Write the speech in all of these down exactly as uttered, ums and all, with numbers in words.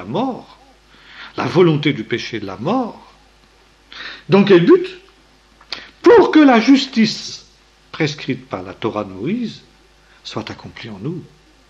mort, la volonté du péché et de la mort. Dans quel but? Pour que la justice prescrite par la Torah de Moïse soit accomplie en nous.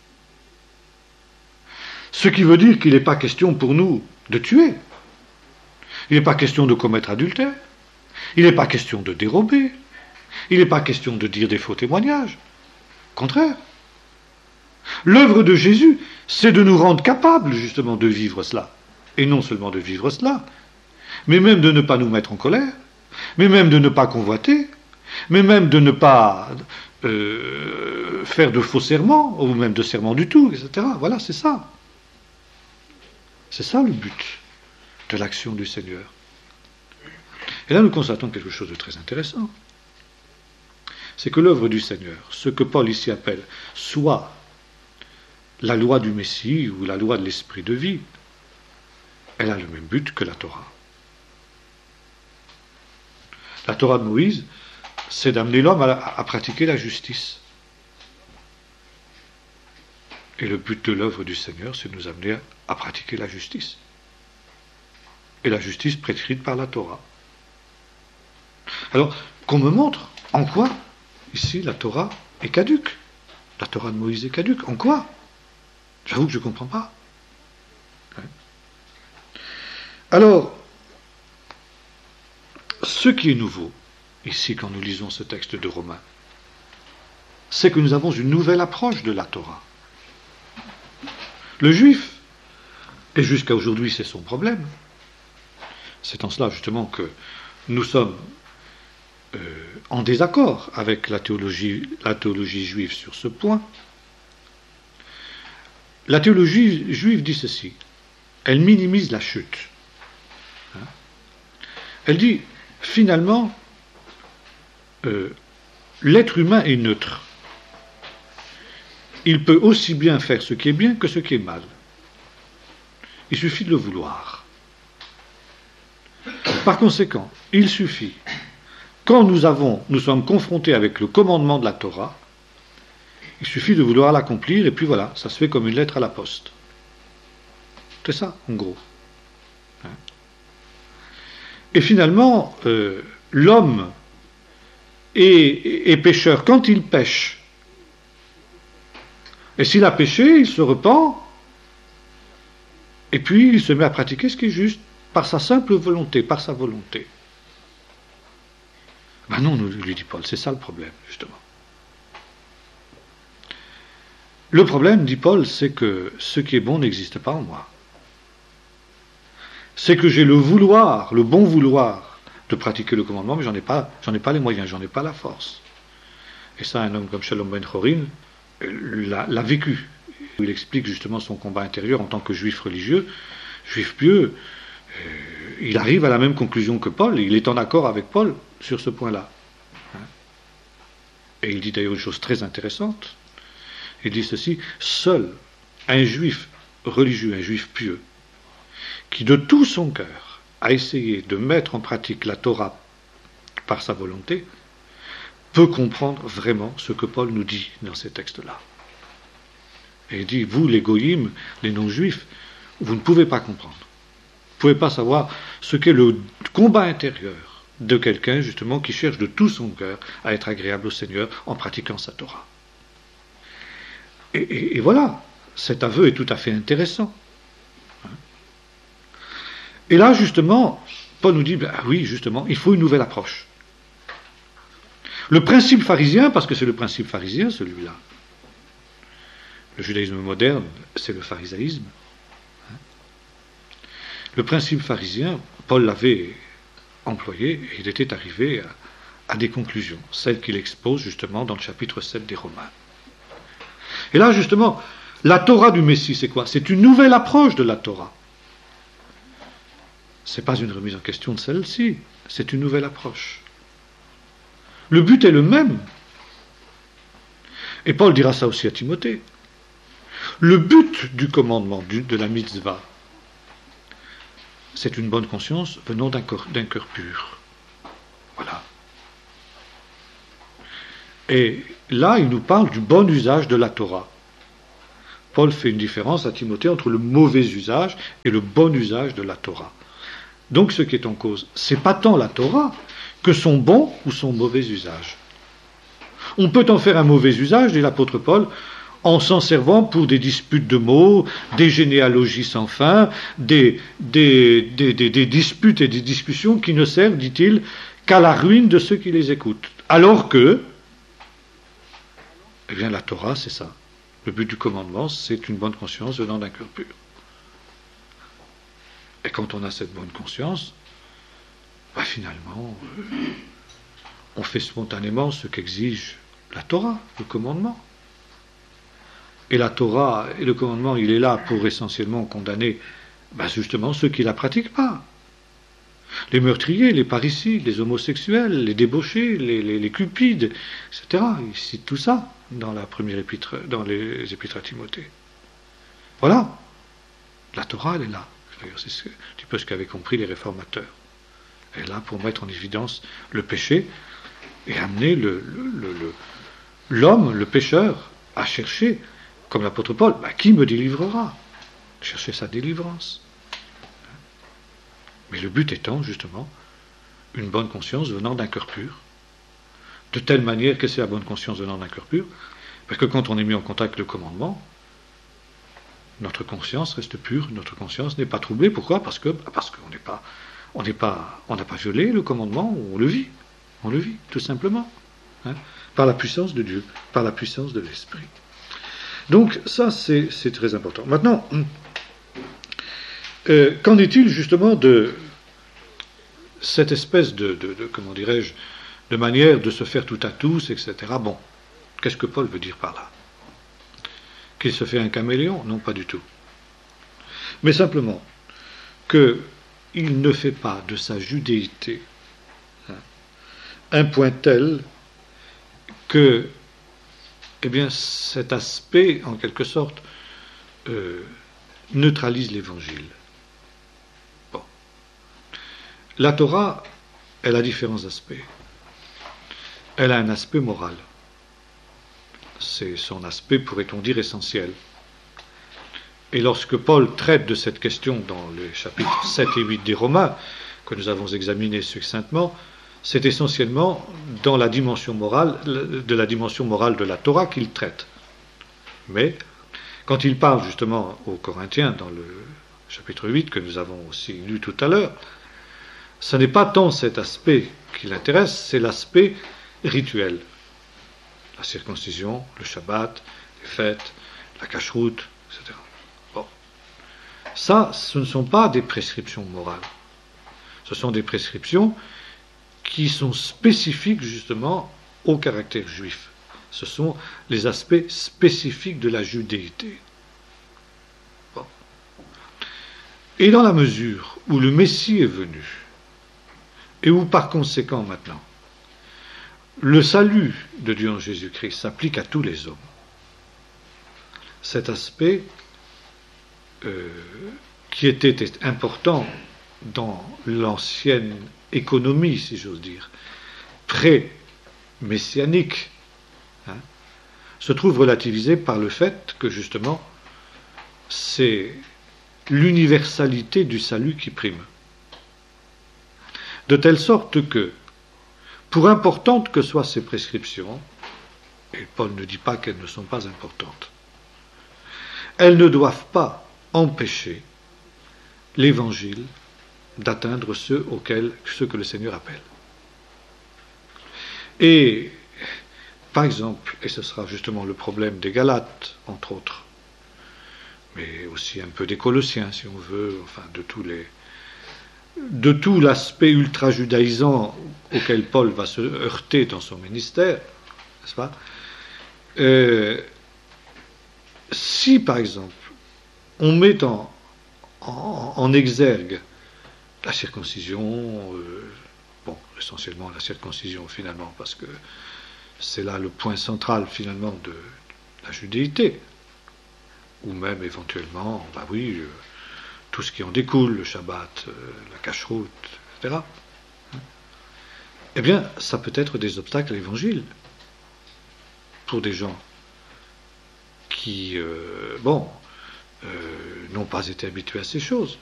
Ce qui veut dire qu'il n'est pas question pour nous de tuer. Il n'est pas question de commettre adultère. Il n'est pas question de dérober. Il n'est pas question de dire des faux témoignages. Au contraire. L'œuvre de Jésus, c'est de nous rendre capables justement de vivre cela. Et non seulement de vivre cela, mais même de ne pas nous mettre en colère, mais même de ne pas convoiter, mais même de ne pas euh, faire de faux serments, ou même de serments du tout, et cetera. Voilà, c'est ça. C'est ça le but de l'action du Seigneur. Et là, nous constatons quelque chose de très intéressant. C'est que l'œuvre du Seigneur, ce que Paul ici appelle soit la loi du Messie ou la loi de l'esprit de vie, elle a le même but que la Torah. La Torah de Moïse, c'est d'amener l'homme à, à pratiquer la justice. Et le but de l'œuvre du Seigneur, c'est de nous amener à, à pratiquer la justice. Et la justice prescrite par la Torah. Alors, qu'on me montre en quoi, ici, la Torah est caduque. La Torah de Moïse est caduque. En quoi? J'avoue que je ne comprends pas. Alors, ce qui est nouveau, ici, quand nous lisons ce texte de Romains, c'est que nous avons une nouvelle approche de la Torah. Le juif, et jusqu'à aujourd'hui c'est son problème, c'est en cela justement que nous sommes euh, en désaccord avec la théologie, la théologie juive sur ce point. La théologie juive dit ceci, elle minimise la chute. Hein? Elle dit, finalement, euh, l'être humain est neutre. Il peut aussi bien faire ce qui est bien que ce qui est mal. Il suffit de le vouloir. Par conséquent, il suffit, quand nous avons, nous sommes confrontés avec le commandement de la Torah, il suffit de vouloir l'accomplir, et puis voilà, ça se fait comme une lettre à la poste. C'est ça, en gros. Hein? Et finalement, euh, l'homme est, est, est pécheur quand il pêche. Et s'il a péché, il se repent, et puis il se met à pratiquer ce qui est juste, par sa simple volonté, par sa volonté. Ben non, nous, lui dit Paul, c'est ça le problème, justement. Le problème, dit Paul, c'est que ce qui est bon n'existe pas en moi. C'est que j'ai le vouloir, le bon vouloir de pratiquer le commandement, mais j'en ai pas, j'en ai pas les moyens, j'en ai pas la force. Et ça, un homme comme Shalom Ben Chorin l'a, l'a vécu. Il explique justement son combat intérieur en tant que juif religieux, juif pieux. Euh, il arrive à la même conclusion que Paul, il est en accord avec Paul sur ce point-là. Hein? Et il dit d'ailleurs une chose très intéressante. Il dit ceci, seul un juif religieux, un juif pieux, qui de tout son cœur a essayé de mettre en pratique la Torah par sa volonté, peut comprendre vraiment ce que Paul nous dit dans ces textes-là. Et il dit, vous les goïms, les non-juifs, vous ne pouvez pas comprendre. Vous ne pouvez pas savoir ce qu'est le combat intérieur de quelqu'un, justement, qui cherche de tout son cœur à être agréable au Seigneur en pratiquant sa Torah. Et, et, et voilà, cet aveu est tout à fait intéressant. Et là, justement, Paul nous dit, ben oui, justement, il faut une nouvelle approche. Le principe pharisien, parce que c'est le principe pharisien, celui-là. Le judaïsme moderne, c'est le pharisaïsme. Le principe pharisien, Paul l'avait employé et il était arrivé à, à des conclusions, celles qu'il expose justement dans le chapitre sept des Romains. Et là, justement, la Torah du Messie, c'est quoi? C'est une nouvelle approche de la Torah. Ce n'est pas une remise en question de celle-ci, c'est une nouvelle approche. Le but est le même. Et Paul dira ça aussi à Timothée. Le but du commandement, du, de la mitzvah, c'est une bonne conscience venant d'un cœur, d'un cœur pur. Voilà. Et là, il nous parle du bon usage de la Torah. Paul fait une différence à Timothée entre le mauvais usage et le bon usage de la Torah. Donc ce qui est en cause, c'est pas tant la Torah que son bon ou son mauvais usage. On peut en faire un mauvais usage, dit l'apôtre Paul, en s'en servant pour des disputes de mots, des généalogies sans fin, des, des, des, des, des disputes et des discussions qui ne servent, dit-il, qu'à la ruine de ceux qui les écoutent. Alors que, eh bien la Torah, c'est ça. Le but du commandement, c'est une bonne conscience venant d'un cœur pur. Et quand on a cette bonne conscience, bah finalement, euh, on fait spontanément ce qu'exige la Torah, le commandement. Et la Torah et le commandement, il est là pour essentiellement condamner bah justement ceux qui ne la pratiquent pas. Les meurtriers, les parricides, les homosexuels, les débauchés, les, les, les cupides, et cetera. Il cite tout ça dans la première épître, dans les épîtres à Timothée. Voilà. La Torah, elle est là. C'est ce, un petit peu ce qu'avaient compris les réformateurs. Elle est là pour mettre en évidence le péché et amener le, le, le, l'homme, le pécheur, à chercher, comme l'apôtre Paul, bah, qui me délivrera? Chercher sa délivrance. Mais le but étant, justement, une bonne conscience venant d'un cœur pur, de telle manière que c'est la bonne conscience venant d'un cœur pur, parce que quand on est mis en contact avec le commandement, notre conscience reste pure, notre conscience n'est pas troublée. Pourquoi? Parce que parce qu'on n'est pas, on n'est pas, on n'a pas violé le commandement, on le vit, on le vit, tout simplement, hein, par la puissance de Dieu, par la puissance de l'Esprit. Donc ça, c'est, c'est très important. Maintenant, euh, qu'en est-il justement de cette espèce de, de, de, comment dirais-je, de manière de se faire tout à tous, et cetera. Bon, qu'est-ce que Paul veut dire par là? Qu'il se fait un caméléon? Non, pas du tout. Mais simplement qu'il ne fait pas de sa judéité hein, un point tel que, eh bien, cet aspect, en quelque sorte, euh, neutralise l'Évangile. Bon. La Torah, elle a différents aspects. Elle a un aspect moral. C'est son aspect, pourrait-on dire, essentiel. Et lorsque Paul traite de cette question dans les chapitres sept et huit des Romains, que nous avons examinés succinctement, c'est essentiellement dans la dimension morale, de la dimension morale de la Torah qu'il traite. Mais, quand il parle justement aux Corinthiens, dans le chapitre huit, que nous avons aussi lu tout à l'heure, ce n'est pas tant cet aspect qui l'intéresse, c'est l'aspect rituel. La circoncision, le Shabbat, les fêtes, la cacheroute, et cetera. Bon. Ça, ce ne sont pas des prescriptions morales. Ce sont des prescriptions qui sont spécifiques justement au caractère juif. Ce sont les aspects spécifiques de la judéité. Bon. Et dans la mesure où le Messie est venu, et où par conséquent maintenant, le salut de Dieu en Jésus-Christ s'applique à tous les hommes. Cet aspect euh, qui était important dans l'ancienne économie, si j'ose dire, pré-messianique, hein, se trouve relativisé par le fait que justement c'est l'universalité du salut qui prime. De telle sorte que pour importantes que soient ces prescriptions, et Paul ne dit pas qu'elles ne sont pas importantes, elles ne doivent pas empêcher l'Évangile d'atteindre ceux auxquels, ceux que le Seigneur appelle. Et, par exemple, et ce sera justement le problème des Galates, entre autres, mais aussi un peu des Colossiens, si on veut, enfin de tous les de tout l'aspect ultra-judaïsant auquel Paul va se heurter dans son ministère, n'est-ce pas? Euh, si, par exemple, on met en, en, en exergue la circoncision, euh, bon, essentiellement la circoncision finalement, parce que c'est là le point central finalement de la judéité, ou même éventuellement, bah oui, euh, tout ce qui en découle, le Shabbat, euh, la cacheroute, et cetera. Eh bien, ça peut être des obstacles à l'Évangile pour des gens qui, euh, bon, euh, n'ont pas été habitués à ces choses.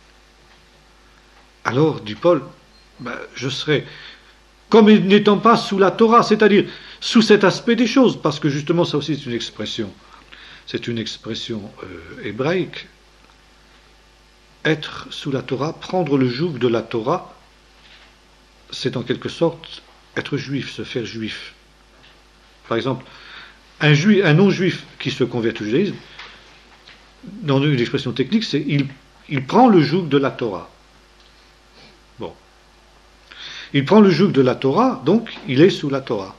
Alors, dit Paul, ben, je serai comme n'étant pas sous la Torah, c'est-à-dire sous cet aspect des choses, parce que justement, ça aussi c'est une expression, c'est une expression euh, hébraïque. Être sous la Torah, prendre le joug de la Torah, c'est en quelque sorte être juif, se faire juif. Par exemple, un, juif, un non-juif qui se convertit au judaïsme, dans une expression technique, c'est il, il prend le joug de la Torah. Bon. Il prend le joug de la Torah, donc il est sous la Torah.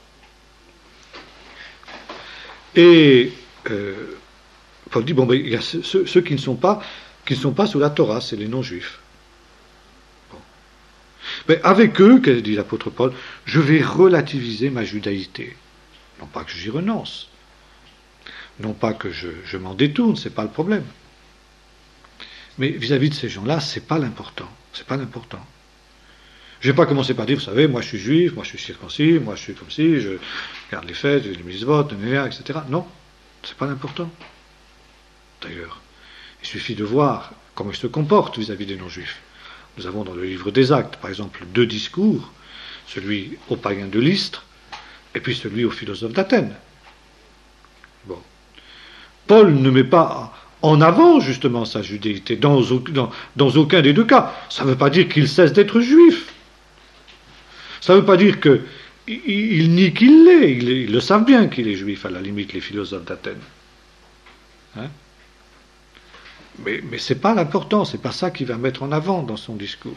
Et euh, Paul dit, bon, ben, il y a ceux, ceux qui ne sont pas, qui ne sont pas sous la Torah, c'est les non-juifs. Bon. Mais avec eux, qu'est-ce que dit l'apôtre Paul, je vais relativiser ma judaïté. Non pas que j'y renonce, non pas que je, je m'en détourne, c'est pas le problème. Mais vis-à-vis de ces gens-là, c'est pas l'important. C'est pas l'important. Je ne vais pas commencer par dire, vous savez, moi je suis juif, moi je suis circoncis, moi je suis comme si, je garde les fêtes, les mitzvot, et cetera. Non, c'est pas l'important. D'ailleurs, il suffit de voir comment ils se comportent vis-à-vis des non-juifs. Nous avons dans le livre des Actes, par exemple, deux discours, celui aux païens de Lystre, et puis celui aux philosophes d'Athènes. Bon. Paul ne met pas en avant justement sa judéité, dans, dans, dans aucun des deux cas. Ça ne veut pas dire qu'il cesse d'être juif. Ça ne veut pas dire qu'il il nie qu'il l'est. Ils, ils le savent bien qu'il est juif, à la limite, les philosophes d'Athènes. Hein? Mais, mais ce n'est pas l'important, ce n'est pas ça qu'il va mettre en avant dans son discours.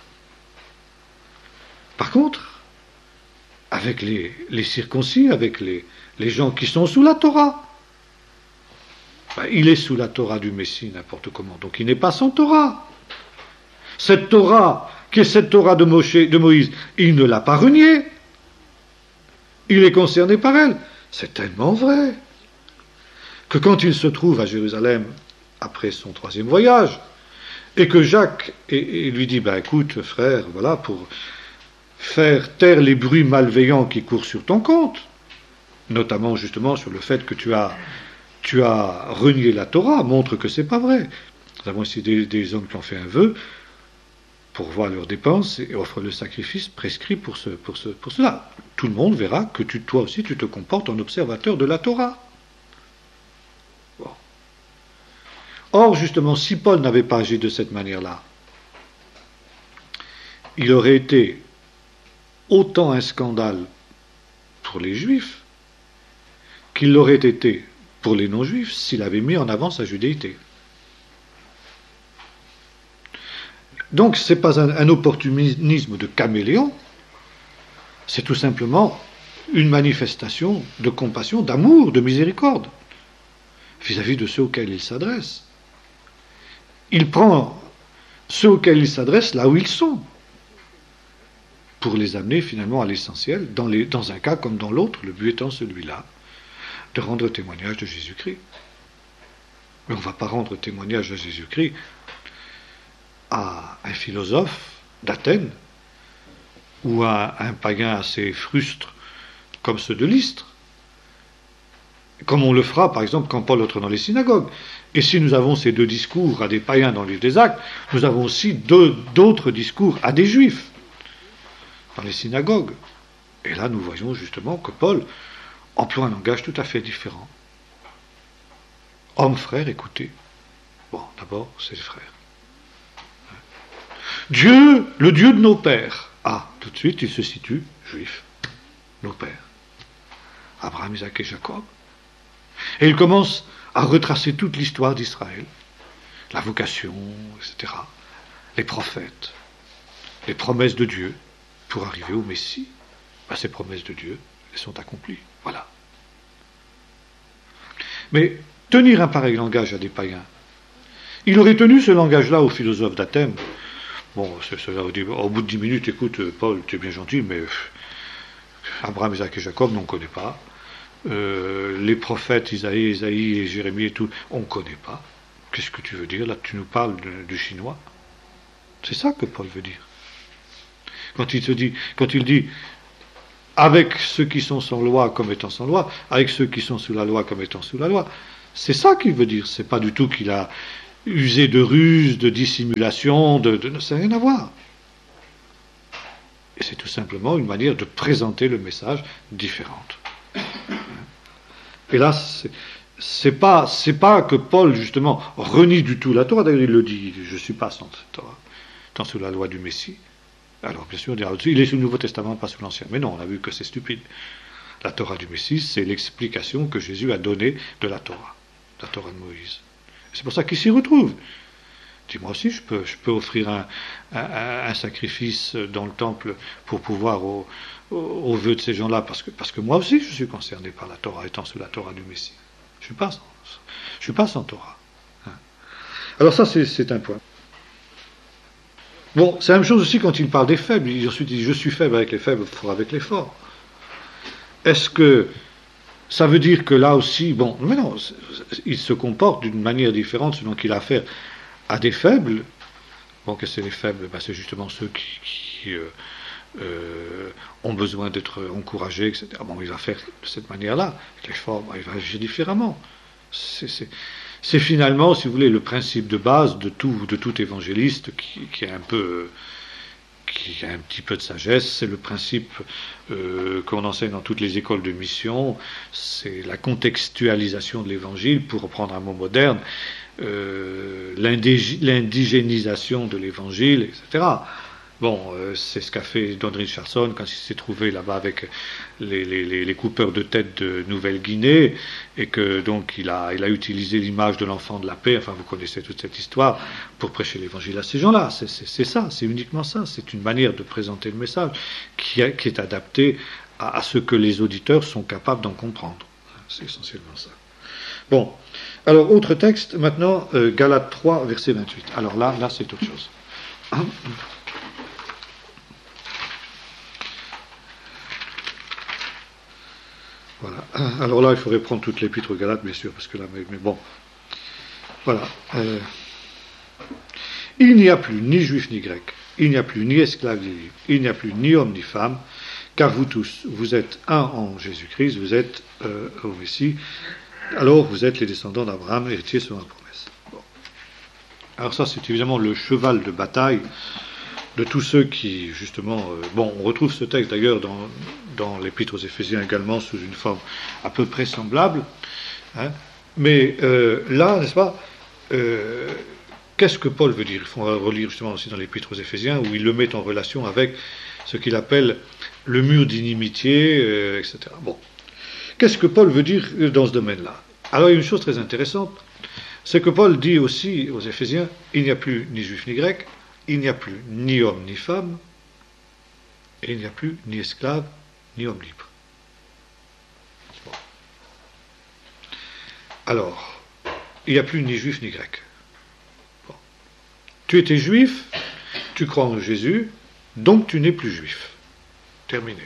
Par contre, avec les, les circoncis, avec les, les gens qui sont sous la Torah, ben, il est sous la Torah du Messie, n'importe comment, donc il n'est pas sans Torah. Cette Torah, qui est cette Torah de, Moshe, de Moïse, il ne l'a pas reniée. Il est concerné par elle. C'est tellement vrai que quand il se trouve à Jérusalem après son troisième voyage, et que Jacques et, et lui dit, ben écoute frère, voilà, pour faire taire les bruits malveillants qui courent sur ton compte, notamment justement sur le fait que tu as, tu as renié la Torah, montre que c'est pas vrai. Nous avons ici des, des hommes qui ont fait un vœu pour voir leurs dépenses et offrent le sacrifice prescrit pour, ce, pour, ce, pour cela. Tout le monde verra que tu, toi aussi tu te comportes en observateur de la Torah. Bon. Or, justement, si Paul n'avait pas agi de cette manière-là, il aurait été autant un scandale pour les Juifs qu'il l'aurait été pour les non-Juifs s'il avait mis en avant sa judéité. Donc, ce n'est pas un, un opportunisme de caméléon, c'est tout simplement une manifestation de compassion, d'amour, de miséricorde vis-à-vis de ceux auxquels il s'adresse. Il prend ceux auxquels il s'adresse là où ils sont, pour les amener finalement à l'essentiel, dans, les, dans un cas comme dans l'autre, le but étant celui-là, de rendre témoignage de Jésus-Christ. Mais on ne va pas rendre témoignage de Jésus-Christ à un philosophe d'Athènes ou à un païen assez frustre comme ceux de Lystre, comme on le fera par exemple quand Paul entre dans les synagogues. Et si nous avons ces deux discours à des païens dans le livre des Actes, nous avons aussi deux, d'autres discours à des juifs dans les synagogues. Et là nous voyons justement que Paul emploie un langage tout à fait différent. Hommes, frères, écoutez. Bon, d'abord, c'est les frères. Dieu, le Dieu de nos pères. Ah, tout de suite, il se situe juif. Nos pères. Abraham, Isaac et Jacob. Et il commence à retracer toute l'histoire d'Israël. La vocation, et cetera. Les prophètes. Les promesses de Dieu pour arriver au Messie. Ben, ces promesses de Dieu, elles sont accomplies. Voilà. Mais tenir un pareil langage à des païens, il aurait tenu ce langage-là aux philosophes d'Athènes. Bon, cela aurait dit, au bout de dix minutes, écoute, Paul, tu es bien gentil, mais pff, Abraham, Isaac et Jacob, on ne connaît pas. Euh, les prophètes, Isaïe, Isaïe et Jérémie et tout, on ne connaît pas. Qu'est-ce que tu veux dire? Là, tu nous parles de, du chinois. C'est ça que Paul veut dire. Quand il, se dit, quand il dit, avec ceux qui sont sans loi comme étant sans loi, avec ceux qui sont sous la loi comme étant sous la loi, C'est ça qu'il veut dire. C'est pas du tout qu'il a usé de ruse, de dissimulation, de, de... ça n'a rien à voir. Et c'est tout simplement une manière de présenter le message différente. Et là, c'est, c'est pas, c'est pas que Paul, justement, renie du tout la Torah. D'ailleurs, il le dit, je ne suis pas sans cette Torah, tant sous la loi du Messie. Alors, bien sûr, on dira, il est sous le Nouveau Testament, pas sous l'Ancien. Mais non, on a vu que c'est stupide. La Torah du Messie, c'est l'explication que Jésus a donnée de la Torah, la Torah de Moïse. C'est pour ça qu'il s'y retrouve. Dis-moi aussi, je peux, je peux offrir un, un, un sacrifice dans le temple pour pouvoir au, au, au vœu de ces gens-là, parce que, parce que moi aussi, je suis concerné par la Torah, étant sous la Torah du Messie. Je ne suis pas sans, je suis pas sans Torah. Hein. Alors ça, c'est, c'est un point. Bon, c'est la même chose aussi quand il parle des faibles. Il, ensuite, il dit, je suis faible avec les faibles, fort avec les forts. Est-ce que ça veut dire que là aussi, bon, mais non, il se comporte d'une manière différente selon qu'il a affaire à des faibles. Bon, que c'est les faibles, ben c'est justement ceux qui, qui euh, euh, ont besoin d'être encouragés, et cetera. Bon, il va faire de cette manière-là. Les forts, ben, il va agir différemment. C'est, c'est, c'est finalement, si vous voulez, le principe de base de tout, de tout évangéliste qui, qui est un peu... Euh, qui a un petit peu de sagesse, c'est le principe euh, qu'on enseigne dans toutes les écoles de mission, c'est la contextualisation de l'évangile, pour reprendre un mot moderne, euh, l'indig- l'indigénisation de l'évangile, et cetera. Bon, euh, c'est ce qu'a fait Don Richardson quand il s'est trouvé là-bas avec les, les, les, les coupeurs de tête de Nouvelle-Guinée, et que donc il a, il a utilisé l'image de l'enfant de la paix, enfin vous connaissez toute cette histoire, pour prêcher l'évangile à ces gens-là. C'est, c'est, c'est ça, c'est uniquement ça. C'est une manière de présenter le message qui, a, qui est adaptée à, à ce que les auditeurs sont capables d'en comprendre. C'est essentiellement ça. Bon, alors autre texte, maintenant, euh, Galates trois, verset vingt-huit. Alors là, là c'est autre chose. Voilà. Alors là, il faudrait prendre toute l'épître aux Galates, bien sûr, parce que là, mais, mais bon. Voilà. Euh, il n'y a plus ni juif ni grec, il n'y a plus ni esclave ni libre, il n'y a plus ni homme ni femme, car vous tous, vous êtes un en Jésus-Christ, vous êtes euh, au Messie, alors vous êtes les descendants d'Abraham, héritiers selon la promesse. Bon. Alors ça, c'est évidemment le cheval de bataille de tous ceux qui, justement, euh, bon, on retrouve ce texte d'ailleurs dans, dans l'Épître aux Éphésiens également sous une forme à peu près semblable, hein, mais euh, là, n'est-ce pas, euh, qu'est-ce que Paul veut dire? Il faut relire justement aussi dans l'Épître aux Éphésiens, où il le met en relation avec ce qu'il appelle le mur d'inimitié, euh, et cetera. Bon, qu'est-ce que Paul veut dire dans ce domaine-là? Alors, il y a une chose très intéressante, c'est que Paul dit aussi aux Éphésiens, il n'y a plus ni juif ni grec, il n'y a plus ni homme ni femme, et il n'y a plus ni esclave ni homme libre. Bon. Alors, il n'y a plus ni juif ni grec. Bon. Tu étais juif, tu crois en Jésus, donc tu n'es plus juif. Terminé.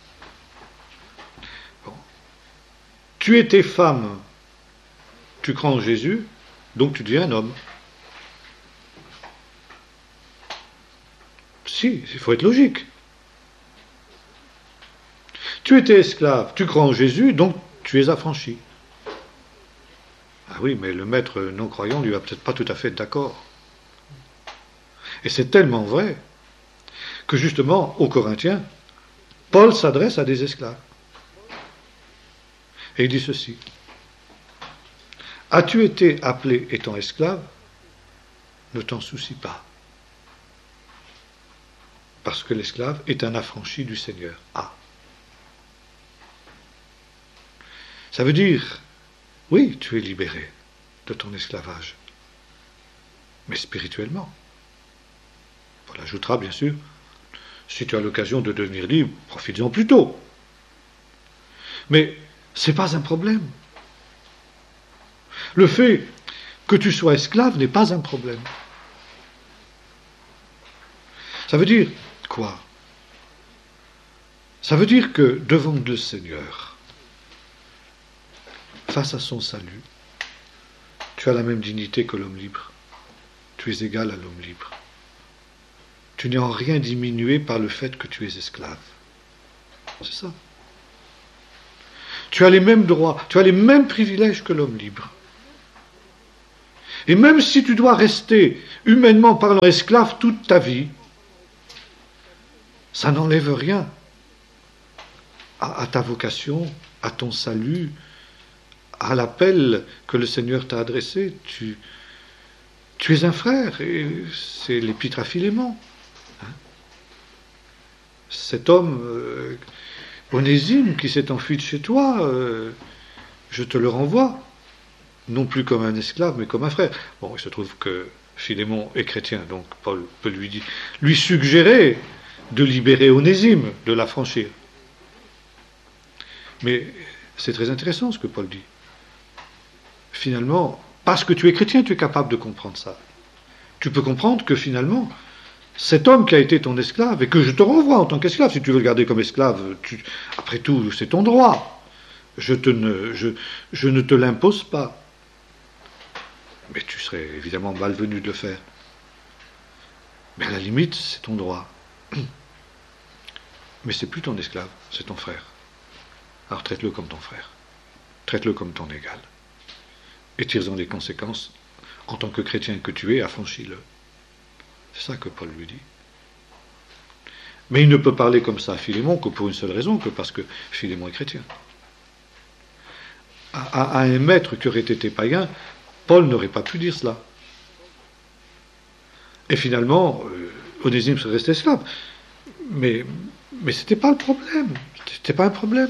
Bon. Tu étais femme, tu crois en Jésus, donc tu deviens un homme. Si, il faut être logique. Tu étais esclave, tu crois en Jésus, donc tu es affranchi. Ah oui, mais le maître non-croyant lui va peut-être pas tout à fait être d'accord. Et c'est tellement vrai que justement, aux Corinthiens, Paul s'adresse à des esclaves. Et il dit ceci. As-tu été appelé étant esclave? Ne t'en soucie pas. Parce que l'esclave est un affranchi du Seigneur. Ah. Ça veut dire, oui, tu es libéré de ton esclavage, mais spirituellement. On l'ajoutera, bien sûr, si tu as l'occasion de devenir libre, profites-en plus tôt. Mais ce n'est pas un problème. Le fait que tu sois esclave n'est pas un problème. Ça veut dire quoi? Ça veut dire que devant le Seigneur, face à son salut, tu as la même dignité que l'homme libre. Tu es égal à l'homme libre. Tu n'es en rien diminué par le fait que tu es esclave. C'est ça. Tu as les mêmes droits, tu as les mêmes privilèges que l'homme libre. Et même si tu dois rester, humainement parlant, esclave toute ta vie, ça n'enlève rien à, à ta vocation, à ton salut, à l'appel que le Seigneur t'a adressé. Tu, tu es un frère, et c'est l'épître à Philémon. Hein? Cet homme, euh, Onésime, qui s'est enfui de chez toi, euh, je te le renvoie, non plus comme un esclave, mais comme un frère. Bon, il se trouve que Philémon est chrétien, donc Paul peut lui, dire, lui suggérer de libérer Onésime, de l'affranchir. Mais c'est très intéressant ce que Paul dit. Finalement, parce que tu es chrétien, tu es capable de comprendre ça. Tu peux comprendre que finalement, cet homme qui a été ton esclave, et que je te renvoie en tant qu'esclave, si tu veux le garder comme esclave, tu, après tout, c'est ton droit. Je, te ne, je, je ne te l'impose pas. Mais tu serais évidemment malvenu de le faire. Mais à la limite, c'est ton droit. Mais c'est plus ton esclave, c'est ton frère. Alors traite-le comme ton frère. Traite-le comme ton égal. Et tire-en les conséquences. En tant que chrétien que tu es, affranchis-le. C'est ça que Paul lui dit. Mais il ne peut parler comme ça à Philémon que pour une seule raison, que parce que Philémon est chrétien. À, à, à un maître qui aurait été païen, Paul n'aurait pas pu dire cela. Et finalement, euh, Onésime serait resté esclave. Mais, mais ce n'était pas le problème. Ce n'était pas un problème.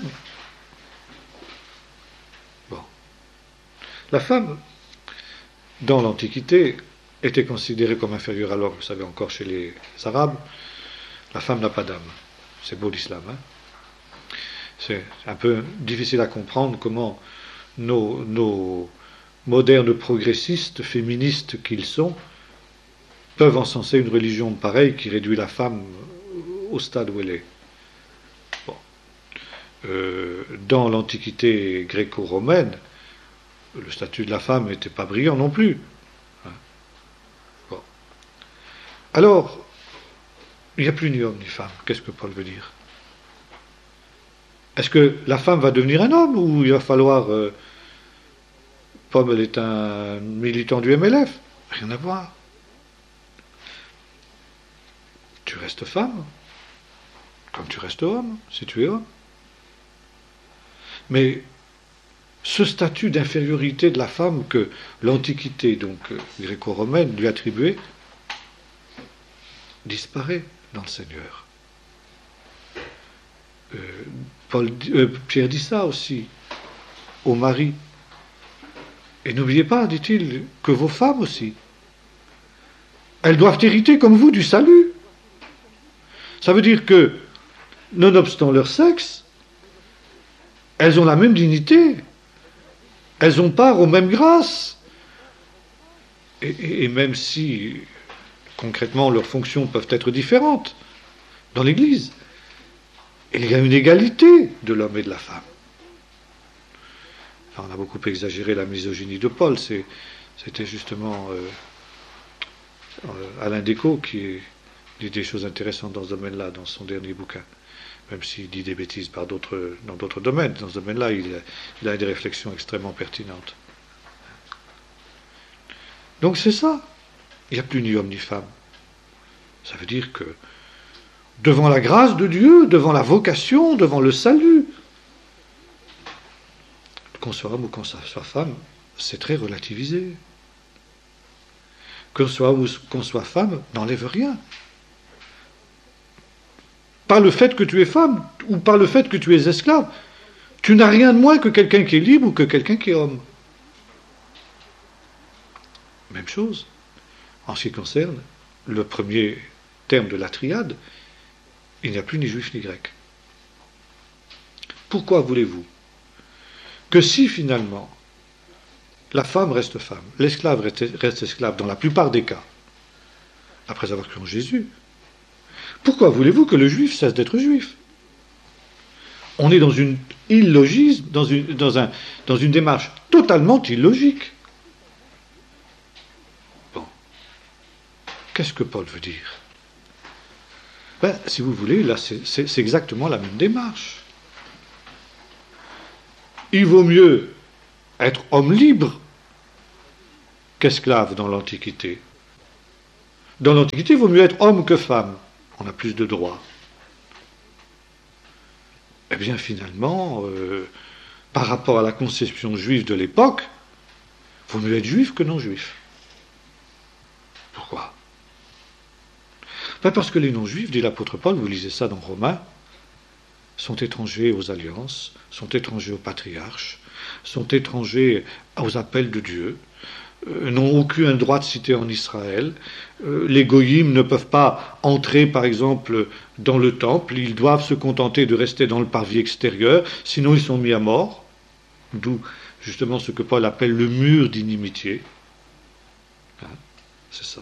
Bon. La femme, dans l'Antiquité, était considérée comme inférieure. Alors, vous savez, encore chez les Arabes, la femme n'a pas d'âme. C'est beau l'islam. Hein? C'est un peu difficile à comprendre comment nos, nos modernes progressistes, féministes qu'ils sont, peuvent encenser une religion pareille qui réduit la femme au stade où elle est. Bon. Euh, dans l'Antiquité gréco-romaine, le statut de la femme n'était pas brillant non plus. Hein. Bon. Alors, il n'y a plus ni homme ni femme. Qu'est-ce que Paul veut dire? Est-ce que la femme va devenir un homme ou il va falloir... Euh, Paul elle est un militant du M L F? Rien à voir. Tu restes femme, comme tu restes homme, si tu es homme. Mais ce statut d'infériorité de la femme que l'Antiquité, donc gréco-romaine, lui attribuait, disparaît dans le Seigneur. Euh, Paul, euh, Pierre dit ça aussi aux maris. Et n'oubliez pas, dit-il, que vos femmes aussi, elles doivent hériter comme vous du salut. Ça veut dire que, nonobstant leur sexe, elles ont la même dignité, elles ont part aux mêmes grâces. Et, et, et même si, concrètement, leurs fonctions peuvent être différentes dans l'Église, il y a une égalité de l'homme et de la femme. Enfin, on a beaucoup exagéré la misogynie de Paul, c'est, c'était justement euh, euh, Alain Descaux qui dit des choses intéressantes dans ce domaine-là, dans son dernier bouquin, même s'il dit des bêtises par d'autres, dans d'autres domaines. Dans ce domaine-là, il a, il a des réflexions extrêmement pertinentes. Donc c'est ça. Il n'y a plus ni homme ni femme. Ça veut dire que devant la grâce de Dieu, devant la vocation, devant le salut, qu'on soit homme ou qu'on soit femme, c'est très relativisé. Qu'on soit homme ou qu'on soit femme n'enlève rien. Par le fait que tu es femme ou par le fait que tu es esclave, tu n'as rien de moins que quelqu'un qui est libre ou que quelqu'un qui est homme. Même chose en ce qui concerne le premier terme de la triade, il n'y a plus ni juif ni grec. Pourquoi voulez-vous que si finalement la femme reste femme, l'esclave reste esclave dans la plupart des cas, après avoir cru en Jésus, pourquoi voulez-vous que le juif cesse d'être juif? On est dans une illogisme, dans une, dans un, dans une démarche totalement illogique. Bon. Qu'est-ce que Paul veut dire? Ben, si vous voulez, là, c'est, c'est, c'est exactement la même démarche. Il vaut mieux être homme libre qu'esclave dans l'Antiquité. Dans l'Antiquité, il vaut mieux être homme que femme. On a plus de droits. Eh bien, finalement, euh, par rapport à la conception juive de l'époque, il vaut mieux être juif que non juif. Pourquoi? Ben parce que les non-juifs, dit l'apôtre Paul, vous lisez ça dans Romains, sont étrangers aux alliances, sont étrangers aux patriarches, sont étrangers aux appels de Dieu, euh, n'ont aucun droit de cité en Israël. Euh, les goyim ne peuvent pas entrer, par exemple, dans le temple, ils doivent se contenter de rester dans le parvis extérieur, sinon ils sont mis à mort, d'où justement ce que Paul appelle le mur d'inimitié. Hein, c'est ça.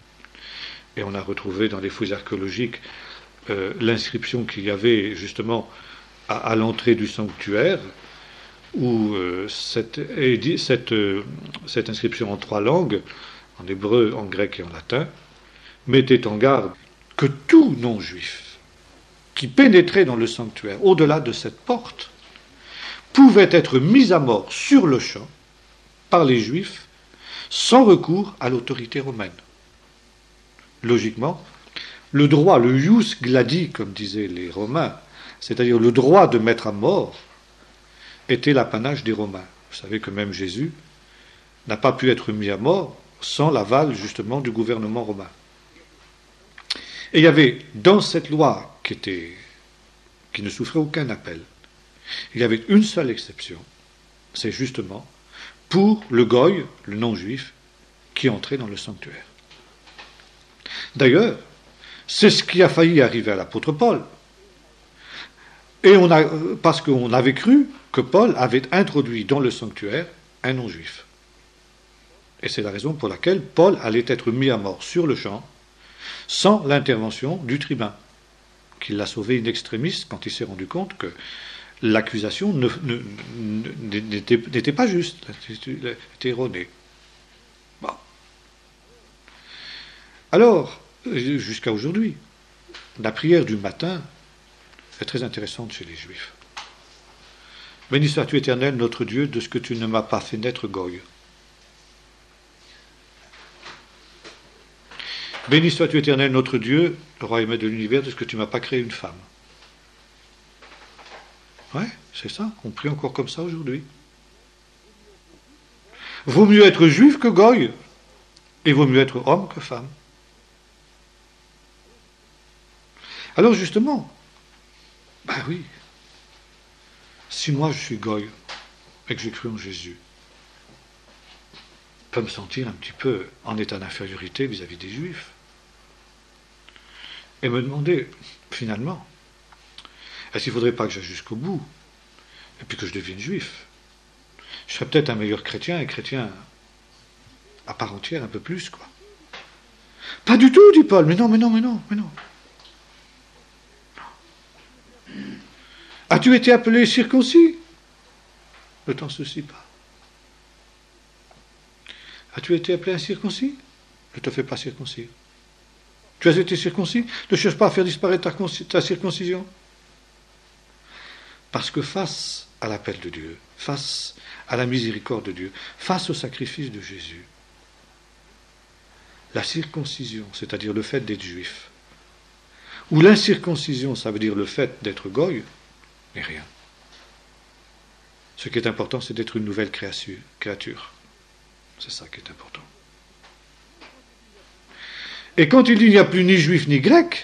Et on a retrouvé dans les fouilles archéologiques euh, l'inscription qu'il y avait justement à, à l'entrée du sanctuaire, où euh, cette, cette, euh, cette inscription en trois langues, en hébreu, en grec et en latin, mettait en garde que tout non-juif qui pénétrait dans le sanctuaire, au-delà de cette porte, pouvait être mis à mort sur le champ par les juifs sans recours à l'autorité romaine. Logiquement, le droit, le ius gladi, comme disaient les Romains, c'est-à-dire le droit de mettre à mort, était l'apanage des Romains. Vous savez que même Jésus n'a pas pu être mis à mort sans l'aval justement du gouvernement romain. Et il y avait dans cette loi qui, était, qui ne souffrait aucun appel, il y avait une seule exception, c'est justement pour le goy, le non-juif, qui entrait dans le sanctuaire. D'ailleurs, c'est ce qui a failli arriver à l'apôtre Paul. Et on a, parce qu'on avait cru que Paul avait introduit dans le sanctuaire un non-juif. Et c'est la raison pour laquelle Paul allait être mis à mort sur le champ, sans l'intervention du tribun, qui l'a sauvé in extremis quand il s'est rendu compte que l'accusation ne, ne, ne, n'était, n'était pas juste, était erronée. Bon. Alors, jusqu'à aujourd'hui, la prière du matin est très intéressante chez les Juifs. Béni sois-tu, Éternel, notre Dieu, de ce que tu ne m'as pas fait naître goy. Béni sois-tu, Éternel, notre Dieu, le roi et maître de l'univers, de ce que tu ne m'as pas créé une femme. Ouais, c'est ça, on prie encore comme ça aujourd'hui. Vaut mieux être juif que goy, et vaut mieux être homme que femme. Alors justement, ben oui, si moi je suis goy et que j'ai cru en Jésus, je peux me sentir un petit peu en état d'infériorité vis-à-vis des juifs. Et me demander, finalement, est-ce qu'il ne faudrait pas que j'aille jusqu'au bout, et puis que je devienne juif? Je serais peut-être un meilleur chrétien, et chrétien à part entière, un peu plus, quoi. Pas du tout, dit Paul, mais non, mais non, mais non, mais non. As-tu été appelé circoncis? Ne t'en soucie pas. As-tu été appelé incirconcis? Ne te fais pas circoncis. Tu as été circoncis? Ne cherche pas à faire disparaître ta, ta circoncision. Parce que face à l'appel de Dieu, face à la miséricorde de Dieu, face au sacrifice de Jésus, la circoncision, c'est-à-dire le fait d'être juif, ou l'incirconcision, ça veut dire le fait d'être goy, n'est rien. Ce qui est important, c'est d'être une nouvelle créature. C'est ça qui est important. Et quand il dit il n'y a plus ni juif ni grec,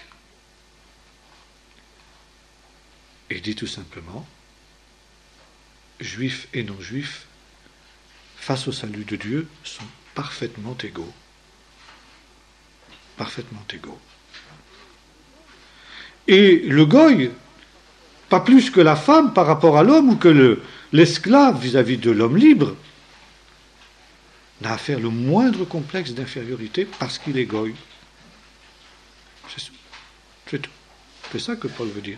il dit tout simplement, juifs et non-juifs, face au salut de Dieu, sont parfaitement égaux. Parfaitement égaux. Et le goy, pas plus que la femme par rapport à l'homme ou que le, l'esclave vis-à-vis de l'homme libre, n'a à faire le moindre complexe d'infériorité parce qu'il est goy. C'est, c'est tout. C'est ça que Paul veut dire.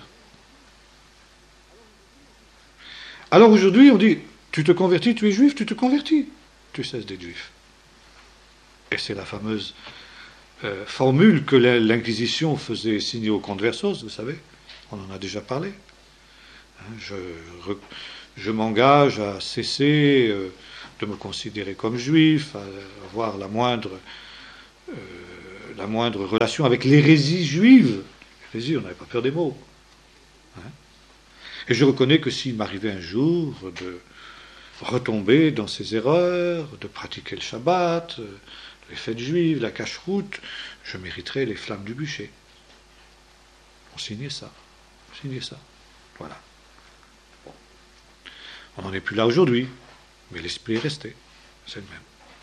Alors aujourd'hui, on dit, tu te convertis, tu es juif, tu te convertis. Tu cesses d'être juif. Et c'est la fameuse euh, formule que l'Inquisition faisait signer aux conversos, vous savez. On en a déjà parlé. Hein, je, je m'engage à cesser euh, de me considérer comme juif, à avoir la moindre, euh, la moindre relation avec l'hérésie juive. L'hérésie, on n'avait pas peur des mots. Hein. Et je reconnais que s'il m'arrivait un jour de retomber dans ces erreurs, de pratiquer le Shabbat, les fêtes juives, la cache-route, je mériterais les flammes du bûcher. On signait ça. On signait ça. Voilà. Bon. On n'en est plus là aujourd'hui, mais l'esprit est resté. C'est le même.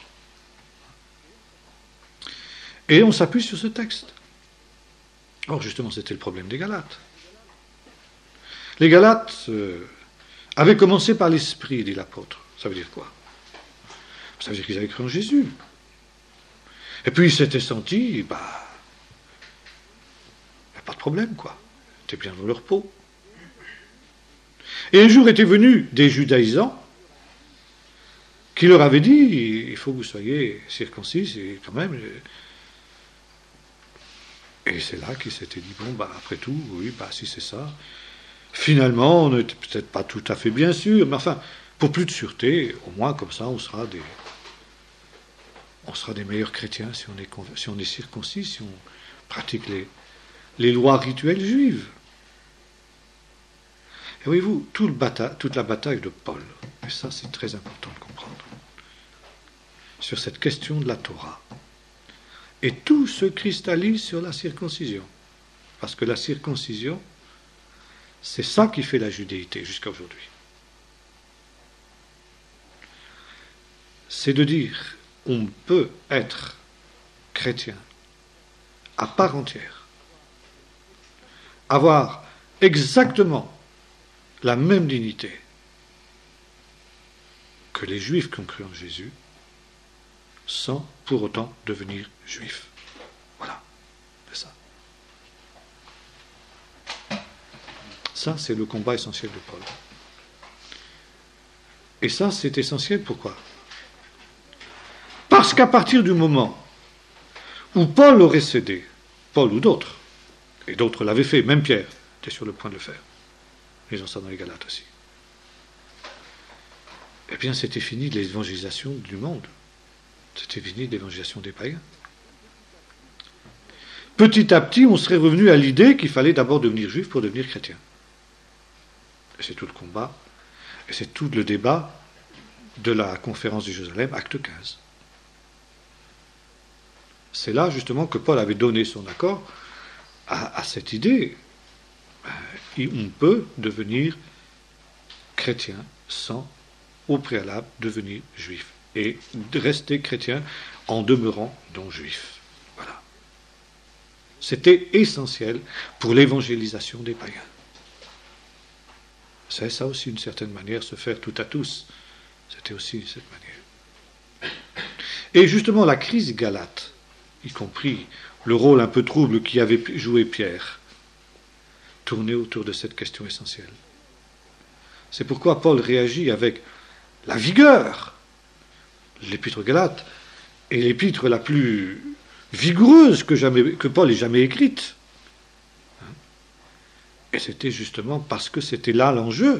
Et on s'appuie sur ce texte. Or, justement, c'était le problème des Galates. Les Galates euh, avaient commencé par l'esprit, dit l'apôtre. Ça veut dire quoi? Ça veut dire qu'ils avaient cru en Jésus. Et puis ils s'étaient sentis, bah, il n'y a pas de problème, quoi. Ils étaient bien dans leur peau. Et un jour étaient venus des judaïsants qui leur avaient dit, il faut que vous soyez circoncis, et quand même. Et c'est là qu'ils s'étaient dit, bon, bah, après tout, oui, bah, si c'est ça. Finalement, on n'était peut-être pas tout à fait bien sûr, mais enfin, pour plus de sûreté, au moins comme ça, on sera des, on sera des meilleurs chrétiens si on est, si on est circoncis, si on pratique les, les lois rituelles juives. Et voyez-vous, tout le bataille, toute la bataille de Paul, et ça c'est très important de comprendre, sur cette question de la Torah, et tout se cristallise sur la circoncision, parce que la circoncision, c'est ça qui fait la judéité jusqu'à aujourd'hui. C'est de dire, on peut être chrétien à part entière, avoir exactement la même dignité que les Juifs qui ont cru en Jésus, sans pour autant devenir juif. Voilà, c'est ça. Ça, c'est le combat essentiel de Paul. Et ça, c'est essentiel, pourquoi? Parce qu'à partir du moment où Paul aurait cédé, Paul ou d'autres, et d'autres l'avaient fait, même Pierre était sur le point de le faire, ils ont ça dans les Galates aussi, eh bien c'était fini de l'évangélisation du monde, c'était fini de l'évangélisation des païens. Petit à petit, on serait revenu à l'idée qu'il fallait d'abord devenir juif pour devenir chrétien. Et c'est tout le combat, et c'est tout le débat de la conférence de Jérusalem, acte quinze. C'est là justement que Paul avait donné son accord à, à cette idée. On peut devenir chrétien sans, au préalable, devenir juif. Et de rester chrétien en demeurant non juif. Voilà. C'était essentiel pour l'évangélisation des païens. C'est ça aussi, d'une certaine manière, se faire tout à tous. C'était aussi cette manière. Et justement, la crise galate, y compris le rôle un peu trouble qu'y avait joué Pierre, tournait autour de cette question essentielle. C'est pourquoi Paul réagit avec la vigueur. L'épître aux Galates est l'épître la plus vigoureuse que, jamais, que Paul ait jamais écrite. Et c'était justement parce que c'était là l'enjeu.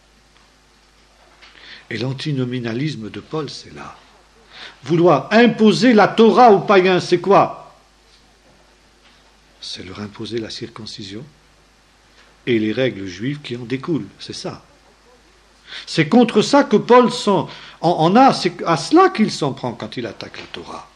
Et l'antinominalisme de Paul, c'est là. Vouloir imposer la Torah aux païens, c'est quoi? C'est leur imposer la circoncision et les règles juives qui en découlent. C'est ça. C'est contre ça que Paul s'en, en, en a, c'est à cela qu'il s'en prend quand il attaque la Torah.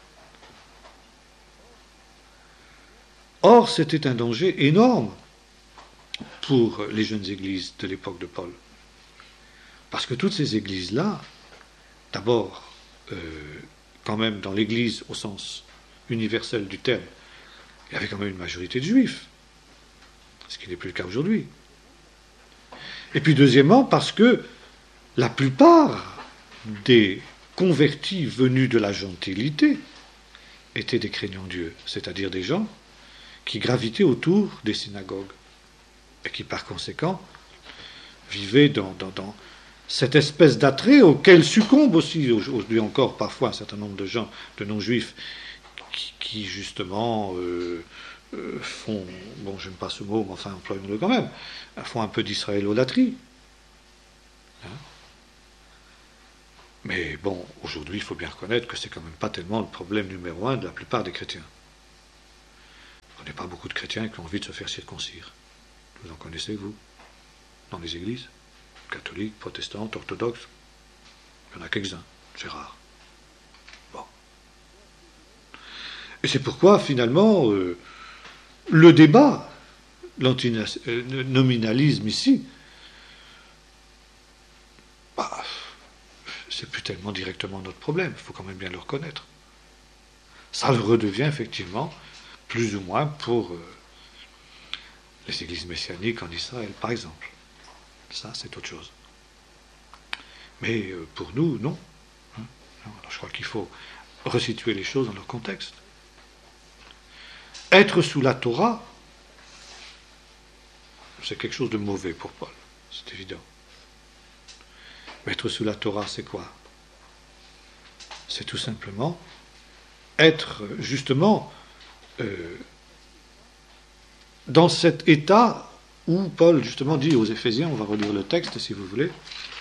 Or, c'était un danger énorme pour les jeunes églises de l'époque de Paul. Parce que toutes ces églises-là, d'abord, euh, quand même dans l'église au sens universel du terme, il y avait quand même une majorité de juifs, ce qui n'est plus le cas aujourd'hui. Et puis deuxièmement, parce que la plupart des convertis venus de la gentilité étaient des craignants Dieu, c'est-à-dire des gens qui gravitaient autour des synagogues et qui par conséquent vivaient dans, dans, dans cette espèce d'attrait auquel succombent aussi aujourd'hui encore parfois un certain nombre de gens, de non-juifs, qui, qui justement euh, euh, font, bon j'aime pas ce mot, mais enfin employons-le quand même, font un peu d'israélolatrie. Hein? Mais bon, aujourd'hui, il faut bien reconnaître que c'est quand même pas tellement le problème numéro un de la plupart des chrétiens. On n'est pas beaucoup de chrétiens qui ont envie de se faire circoncire. Vous en connaissez, vous? Dans les églises? Catholiques, protestantes, orthodoxes? Il y en a quelques-uns. C'est rare. Bon. Et c'est pourquoi, finalement, euh, le débat, l'antinominalisme ici, bah, c'est plus tellement directement notre problème, il faut quand même bien le reconnaître. Ça le redevient effectivement, plus ou moins, pour euh, les églises messianiques en Israël, par exemple. Ça, c'est autre chose. Mais euh, pour nous, non. Hein. Alors, je crois qu'il faut resituer les choses dans leur contexte. Être sous la Torah, c'est quelque chose de mauvais pour Paul, c'est évident. Mais être sous la Torah, c'est quoi? C'est tout simplement être justement euh, dans cet état où Paul justement dit aux Éphésiens, on va relire le texte si vous voulez.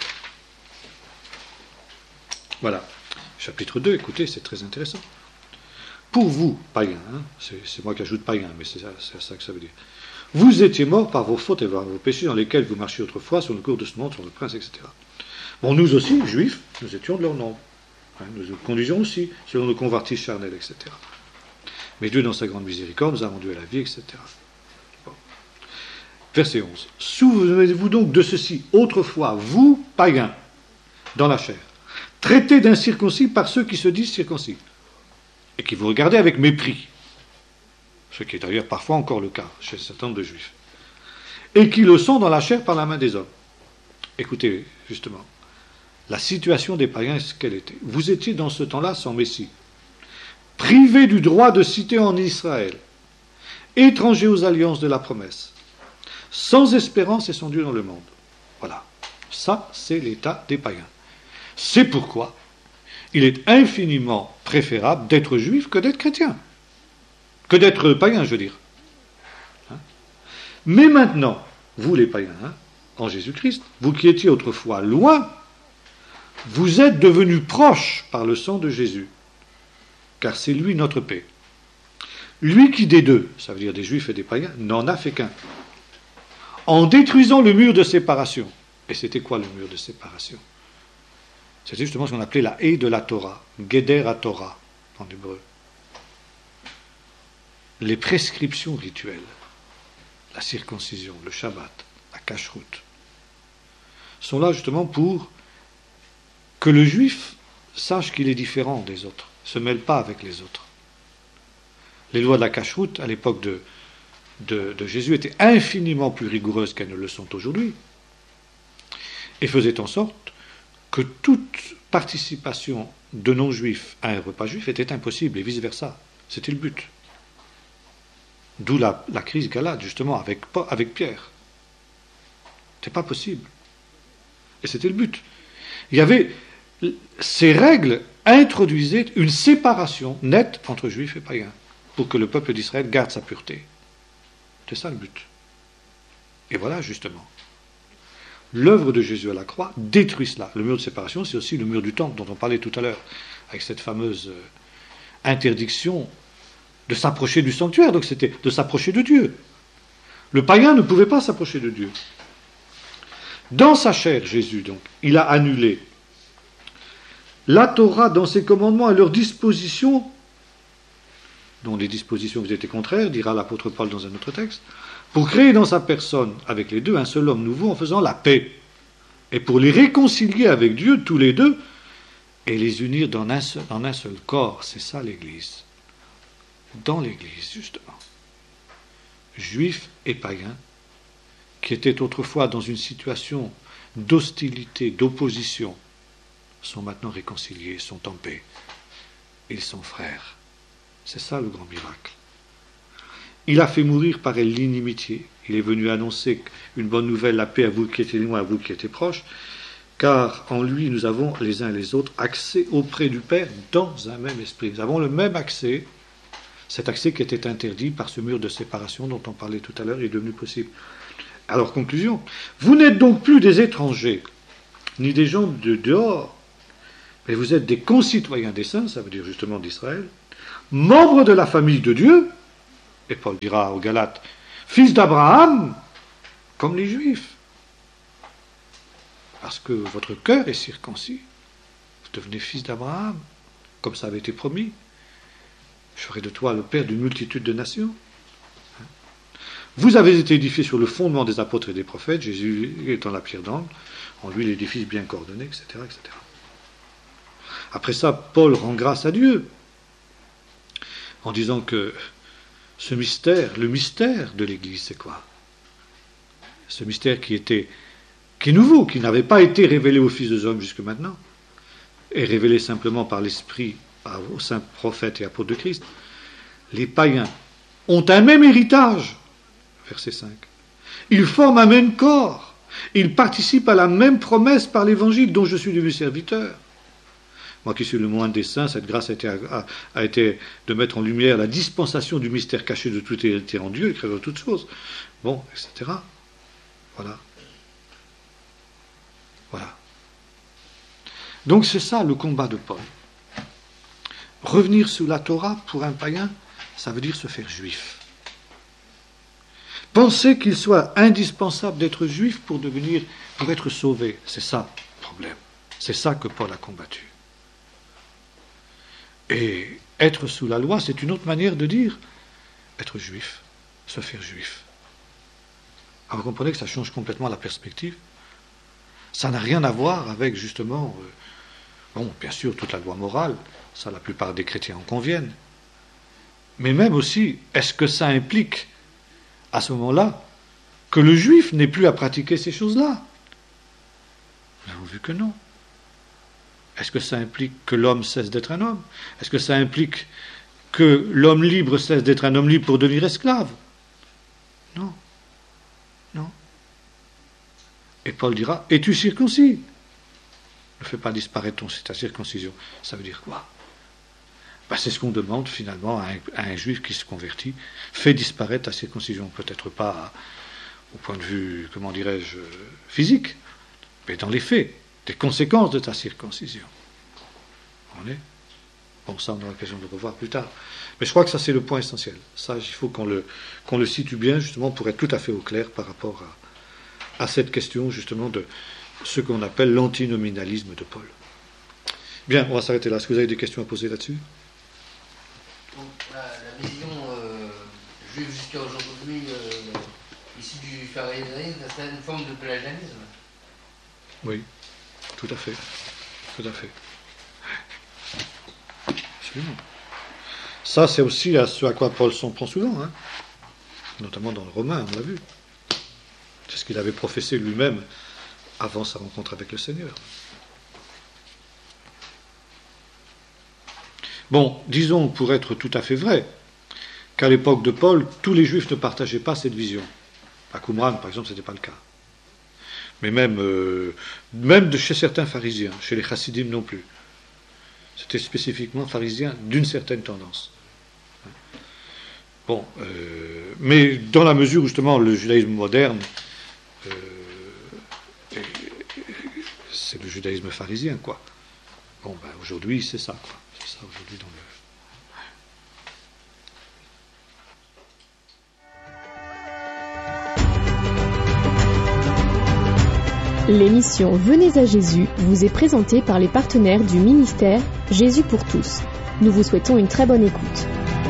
Voilà, chapitre deux, écoutez, c'est très intéressant. Pour vous, païens, hein, c'est, c'est moi qui ajoute païens, mais c'est ça, c'est ça que ça veut dire. Vous étiez morts par vos fautes et par vos péchés dans lesquels vous marchiez autrefois sur le cours de ce monde, sur le prince, et cetera. Bon, nous aussi, juifs, nous étions de leur nombre. Hein, nous nous conduisions aussi selon nos convoitises charnelles, et cetera. Mais Dieu, dans sa grande miséricorde, nous a rendu à la vie, et cetera. Bon. Verset onze. Souvenez-vous donc de ceci, autrefois, vous, païens, dans la chair, traités d'incirconcis par ceux qui se disent circoncis, et qui vous regardez avec mépris, ce qui est d'ailleurs parfois encore le cas chez un certain nombre de juifs, et qui le sont dans la chair par la main des hommes. Écoutez, justement, la situation des païens est ce qu'elle était. Vous étiez dans ce temps-là sans Messie, privés du droit de cité en Israël, étrangers aux alliances de la promesse, sans espérance et sans Dieu dans le monde. Voilà. Ça, c'est l'état des païens. C'est pourquoi il est infiniment préférable d'être juif que d'être chrétien. Que d'être païen, je veux dire. Hein? Mais maintenant, vous les païens, hein, en Jésus-Christ, vous qui étiez autrefois loin, vous êtes devenus proches par le sang de Jésus, car c'est lui notre paix. Lui qui des deux, ça veut dire des juifs et des païens, n'en a fait qu'un. En détruisant le mur de séparation. Et c'était quoi le mur de séparation? C'était justement ce qu'on appelait la haie de la Torah, Geder à Torah, en hébreu. Les prescriptions rituelles, la circoncision, le Shabbat, la cacheroute, sont là justement pour que le juif sache qu'il est différent des autres, ne se mêle pas avec les autres. Les lois de la cacheroute, à l'époque de, de, de Jésus, étaient infiniment plus rigoureuses qu'elles ne le sont aujourd'hui, et faisaient en sorte que toute participation de non-juifs à un repas juif était impossible, et vice-versa. C'était le but. D'où la, la crise Galate, justement, avec, avec Pierre. C'était pas possible. Et c'était le but. Il y avait... Ces règles introduisaient une séparation nette entre juifs et païens, pour que le peuple d'Israël garde sa pureté. C'est ça le but. Et voilà, justement. L'œuvre de Jésus à la croix détruit cela. Le mur de séparation, c'est aussi le mur du temple dont on parlait tout à l'heure, avec cette fameuse interdiction de s'approcher du sanctuaire. Donc c'était de s'approcher de Dieu. Le païen ne pouvait pas s'approcher de Dieu. Dans sa chair, Jésus, donc, il a annulé la Torah dans ses commandements à leur disposition, dont les dispositions vous étaient contraires, dira l'apôtre Paul dans un autre texte, pour créer dans sa personne, avec les deux, un seul homme nouveau en faisant la paix, et pour les réconcilier avec Dieu, tous les deux, et les unir dans un seul, dans un seul corps. C'est ça l'Église. Dans l'Église, justement. Juifs et païens, qui étaient autrefois dans une situation d'hostilité, d'opposition, sont maintenant réconciliés, sont en paix. Ils sont frères. C'est ça le grand miracle. Il a fait mourir par elle l'inimitié. Il est venu annoncer une bonne nouvelle, la paix à vous qui étiez loin, à vous qui étiez proches, car en lui nous avons les uns et les autres accès auprès du Père dans un même esprit. Nous avons le même accès, cet accès qui était interdit par ce mur de séparation dont on parlait tout à l'heure, est devenu possible. Alors, conclusion, vous n'êtes donc plus des étrangers, ni des gens de dehors, Mais vous êtes des concitoyens des saints, ça veut dire justement d'Israël, membres de la famille de Dieu, et Paul dira aux Galates, fils d'Abraham, comme les Juifs. Parce que votre cœur est circoncis. Vous devenez fils d'Abraham, comme ça avait été promis. Je ferai de toi le père d'une multitude de nations. Vous avez été édifiés sur le fondement des apôtres et des prophètes, Jésus étant la pierre d'angle, en lui l'édifice bien coordonné, et cetera, et cetera. Après ça, Paul rend grâce à Dieu en disant que ce mystère, le mystère de l'Église, c'est quoi? Ce mystère qui était, qui est nouveau, qui n'avait pas été révélé aux fils des hommes jusque maintenant, est révélé simplement par l'Esprit aux saints prophètes et apôtres de Christ. Les païens ont un même héritage, verset cinq. Ils forment un même corps. Ils participent à la même promesse par l'Évangile dont je suis devenu serviteur. Moi qui suis le moindre des saints, cette grâce a été, a, a été de mettre en lumière la dispensation du mystère caché de toute hérité en Dieu, écrire toutes choses. Bon, et cetera. Voilà. Voilà. Donc c'est ça le combat de Paul. Revenir sous la Torah pour un païen, ça veut dire se faire juif. Penser qu'il soit indispensable d'être juif pour devenir, pour être sauvé, c'est ça le problème. C'est ça que Paul a combattu. Et être sous la loi, c'est une autre manière de dire être juif, se faire juif. Alors vous comprenez que ça change complètement la perspective. Ça n'a rien à voir avec justement, euh, bon, bien sûr, toute la loi morale, ça la plupart des chrétiens en conviennent. Mais même aussi, est-ce que ça implique, à ce moment-là, que le juif n'ait plus à pratiquer ces choses-là? Nous avons vu que non. Est-ce que ça implique que l'homme cesse d'être un homme? Est-ce que ça implique que l'homme libre cesse d'être un homme libre pour devenir esclave? Non. Non. Et Paul dira, es-tu circoncis? Ne fais pas disparaître ton, ta circoncision. Ça veut dire quoi? Ben, c'est ce qu'on demande finalement à un, à un juif qui se convertit. Fais disparaître ta circoncision. Peut-être pas au point de vue, comment dirais-je, physique, mais dans les faits, des conséquences de ta circoncision. On est Bon, ça, on aura l'occasion de revoir plus tard. Mais je crois que ça, c'est le point essentiel. Ça, il faut qu'on le, qu'on le situe bien, justement, pour être tout à fait au clair par rapport à, à cette question, justement, de ce qu'on appelle l'antinominalisme de Paul. Bien, on va s'arrêter là. Est-ce que vous avez des questions à poser là-dessus? Donc, la, la vision euh, juive jusqu'à aujourd'hui, euh, issue du pharisaïsme, c'est une forme de pelagianisme. Oui, tout à fait. Tout à fait. Absolument. Ça, c'est aussi à ce à quoi Paul s'en prend souvent, hein, notamment dans le Romain, on l'a vu. C'est ce qu'il avait professé lui-même avant sa rencontre avec le Seigneur. Bon, disons, pour être tout à fait vrai, qu'à l'époque de Paul, tous les Juifs ne partageaient pas cette vision. À Qumran, par exemple, ce n'était pas le cas. Mais même, euh, même de chez certains pharisiens, chez les chassidim non plus. C'était spécifiquement pharisien d'une certaine tendance. Bon, euh, mais dans la mesure où justement le judaïsme moderne, euh, c'est le judaïsme pharisien, quoi. Bon, ben aujourd'hui, c'est ça, quoi. C'est ça aujourd'hui dans le. L'émission Venez à Jésus vous est présentée par les partenaires du ministère Jésus pour tous. Nous vous souhaitons une très bonne écoute.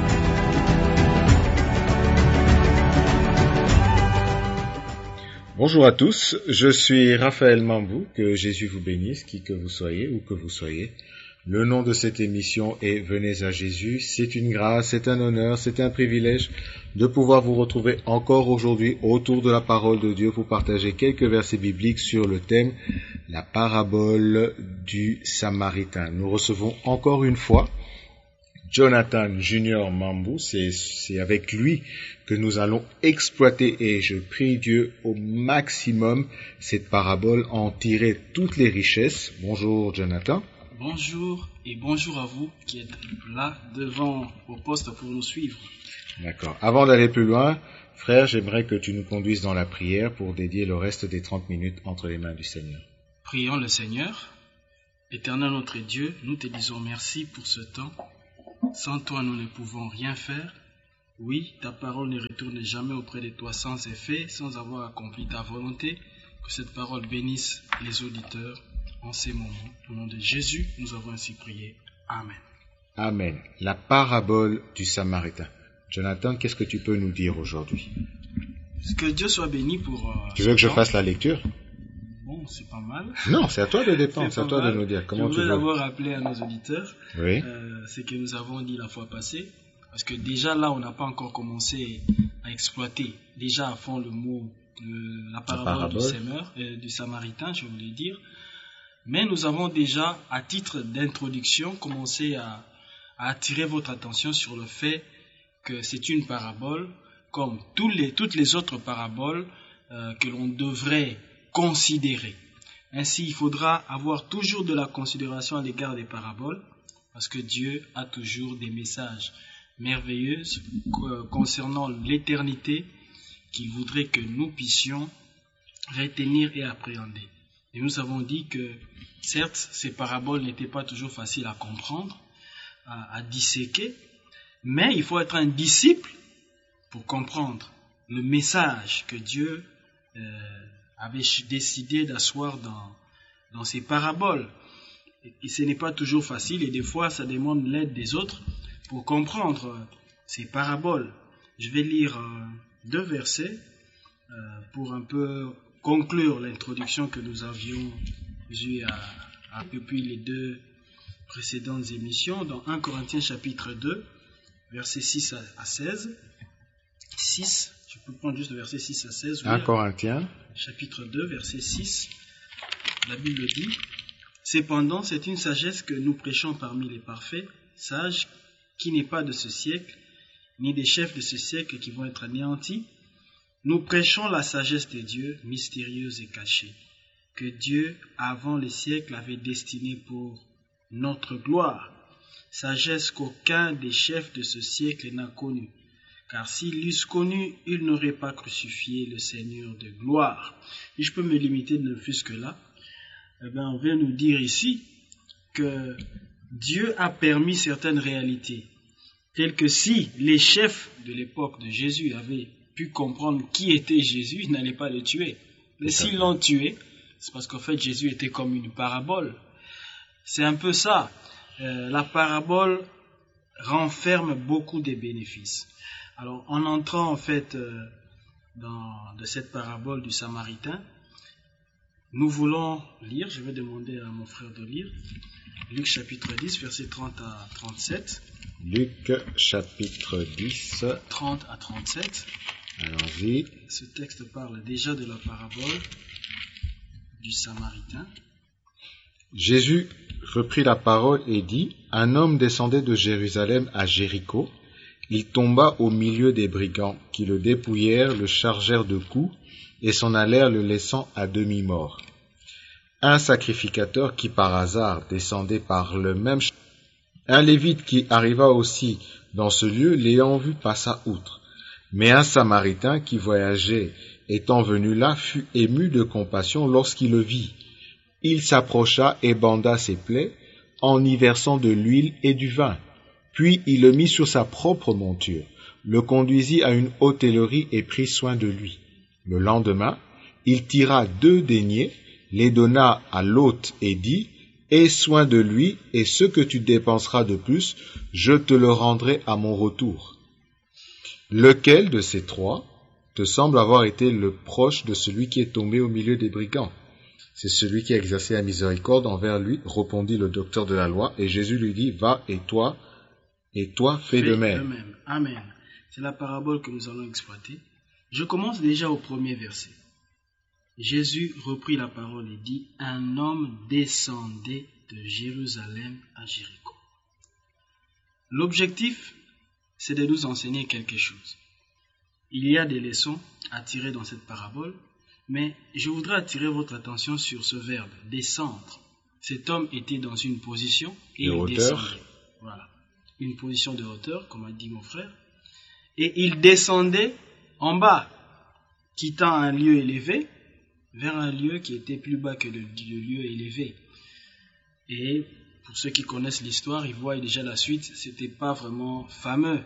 Bonjour à tous, je suis Raphaël Mambou, que Jésus vous bénisse, qui que vous soyez ou que vous soyez. Le nom de cette émission est Venez à Jésus. C'est une grâce, c'est un honneur, c'est un privilège de pouvoir vous retrouver encore aujourd'hui autour de la parole de Dieu pour partager quelques versets bibliques sur le thème la parabole du Samaritain. Nous recevons encore une fois Jonathan Junior Mambou, c'est, c'est avec lui que nous allons exploiter, et je prie Dieu au maximum, cette parabole, en tirer toutes les richesses. Bonjour Jonathan. Bonjour et bonjour à vous qui êtes là devant au poste pour nous suivre. D'accord. Avant d'aller plus loin, frère, j'aimerais que tu nous conduises dans la prière pour dédier le reste des trente minutes entre les mains du Seigneur. Prions le Seigneur. Éternel notre Dieu, nous te disons merci pour ce temps. Sans toi, nous ne pouvons rien faire. Oui, ta parole ne retourne jamais auprès de toi sans effet, sans avoir accompli ta volonté. Que cette parole bénisse les auditeurs en ces moments. Au nom de Jésus, nous avons ainsi prié. Amen. Amen. La parabole du Samaritain. Jonathan, qu'est-ce que tu peux nous dire aujourd'hui? Que Dieu soit béni pour... Euh, tu veux que je fasse la lecture? Bon, c'est pas mal. Non, c'est à toi de dépendre, c'est à toi mal. de nous dire comment tu veux. Je voudrais d'abord rappeler à nos auditeurs oui. euh, ce que nous avons dit la fois passée, parce que déjà là, on n'a pas encore commencé à exploiter déjà à fond le mot, le, la parabole, la parabole. Du, Semeur, euh, du Samaritain, je voulais dire. Mais nous avons déjà, à titre d'introduction, commencé à, à attirer votre attention sur le fait que c'est une parabole, comme tous les, toutes les autres paraboles euh, que l'on devrait considérer. Ainsi, il faudra avoir toujours de la considération à l'égard des paraboles, parce que Dieu a toujours des messages merveilleux concernant l'éternité qu'il voudrait que nous puissions retenir et appréhender. Et nous avons dit que, certes, ces paraboles n'étaient pas toujours faciles à comprendre, à, à disséquer, mais il faut être un disciple pour comprendre le message que Dieu euh, avait décidé d'asseoir dans, dans ces paraboles. Et, et ce n'est pas toujours facile, et des fois, ça demande l'aide des autres pour comprendre euh, ces paraboles. Je vais lire euh, deux versets euh, pour un peu conclure l'introduction que nous avions eue à, à, depuis les deux précédentes émissions, dans un Corinthiens chapitre deux, versets six à seize. six, je peux prendre juste le verset six à seize. un Corinthiens chapitre deux, verset six. La Bible dit: Cependant, c'est une sagesse que nous prêchons parmi les parfaits, sages, qui n'est pas de ce siècle, ni des chefs de ce siècle qui vont être anéantis. Nous prêchons la sagesse de Dieu, mystérieuse et cachée, que Dieu, avant les siècles, avait destinée pour notre gloire. Sagesse qu'aucun des chefs de ce siècle n'a connue. Car s'ils l'eussent connu, ils n'auraient pas crucifié le Seigneur de gloire. Et je peux me limiter ne fût-ce que là. Eh bien, on vient nous dire ici que Dieu a permis certaines réalités, telles que si les chefs de l'époque de Jésus avaient pu comprendre qui était Jésus, ils n'allaient pas le tuer. Mais s'ils l'ont tué, c'est parce qu'en fait Jésus était comme une parabole. C'est un peu ça. Euh, la parabole renferme beaucoup de bénéfices. Alors, en entrant en fait euh, dans de cette parabole du Samaritain, nous voulons lire, je vais demander à mon frère de lire, Luc chapitre dix, versets trente à trente-sept. Luc chapitre dix, trente à trente-sept. Allons-y. Ce texte parle déjà de la parabole du Samaritain. Jésus reprit la parole et dit: Un homme descendait de Jérusalem à Jéricho. Il tomba au milieu des brigands, qui le dépouillèrent, le chargèrent de coups, et s'en allèrent le laissant à demi-mort. Un sacrificateur qui par hasard descendait par le même chemin, un lévite qui arriva aussi dans ce lieu, l'ayant vu, passa outre. Mais un Samaritain qui voyageait, étant venu là, fut ému de compassion lorsqu'il le vit. Il s'approcha et banda ses plaies, en y versant de l'huile et du vin. Puis il le mit sur sa propre monture, le conduisit à une hôtellerie et prit soin de lui. Le lendemain, il tira deux deniers, les donna à l'hôte et dit: Aie soin de lui, et ce que tu dépenseras de plus, je te le rendrai à mon retour. Lequel de ces trois te semble avoir été le proche de celui qui est tombé au milieu des brigands? C'est celui qui a exercé la miséricorde envers lui, répondit le docteur de la loi, et Jésus lui dit: Va, et toi, et toi fais de même. même. Amen. C'est la parabole que nous allons exploiter. Je commence déjà au premier verset. Jésus reprit la parole et dit: Un homme descendait de Jérusalem à Jéricho. L'objectif, c'est de nous enseigner quelque chose. Il y a des leçons à tirer dans cette parabole, mais je voudrais attirer votre attention sur ce verbe, descendre. Cet homme était dans une position et de il hauteur. descendait. Voilà. Une position de hauteur, comme a dit mon frère. Et il descendait en bas, quittant un lieu élevé vers un lieu qui était plus bas que le, le lieu élevé. Et pour ceux qui connaissent l'histoire, ils voient déjà la suite, c'était pas vraiment fameux.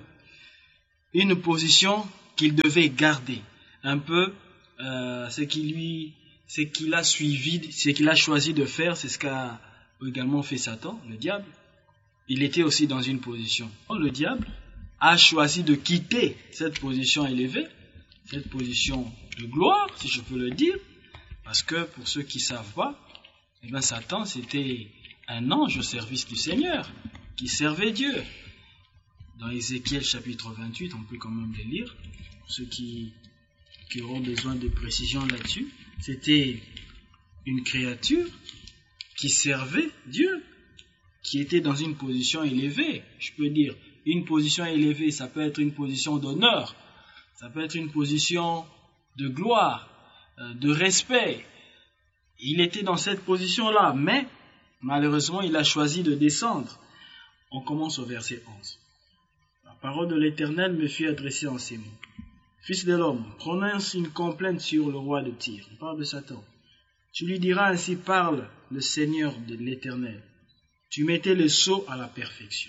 Une position qu'il devait garder. Un peu, euh, ce qui lui, ce qu'il a suivi, ce qu'il a choisi de faire, c'est ce qu'a également fait Satan, le diable. Il était aussi dans une position. Le diable a choisi de quitter cette position élevée, cette position de gloire, si je peux le dire, parce que pour ceux qui ne savent pas, eh bien Satan c'était un ange au service du Seigneur, qui servait Dieu. Dans Ézéchiel chapitre vingt-huit, on peut quand même le lire, pour ceux qui, qui auront besoin de précision là-dessus, c'était une créature qui servait Dieu, qui était dans une position élevée, je peux dire. Une position élevée, ça peut être une position d'honneur, ça peut être une position de gloire, de respect. Il était dans cette position-là, mais malheureusement, il a choisi de descendre. On commence au verset onze. La parole de l'Éternel me fut adressée en ces mots. Fils de l'homme, prononce une complainte sur le roi de Tyr. On parle de Satan. Tu lui diras ainsi parle le Seigneur de l'Éternel. Tu mettais le sceau à la perfection.